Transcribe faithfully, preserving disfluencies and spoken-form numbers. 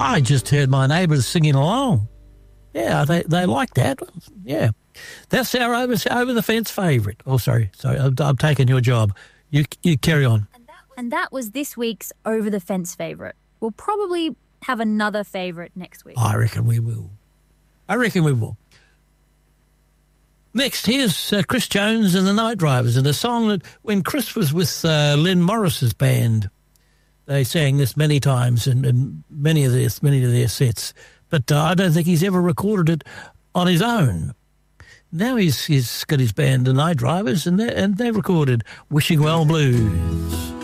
I just heard my neighbours singing along. Yeah, they they like that. Yeah. That's our over, over the fence favourite. Oh, sorry. Sorry, I'm, I'm taking your job. You, you carry on. And that was this week's Over the Fence favourite. We'll probably have another favourite next week. I reckon we will. I reckon we will. Next, here's uh, Chris Jones and the Night Drivers, and a song that when Chris was with uh, Lynn Morris's band, they sang this many times in, in many of their many of their sets. But uh, I don't think he's ever recorded it on his own. Now he's he's got his band, the Night Drivers, and they and they recorded "Wishing Well Blues."